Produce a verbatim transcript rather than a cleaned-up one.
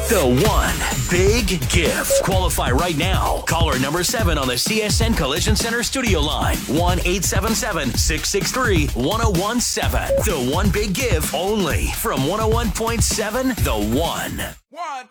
The One Big Gift. Qualify right now. Caller number seven on the C S N Collision Center studio line. one eight seven seven, six six three, one oh one seven. The One Big Gift only from one oh one point seven The One. One,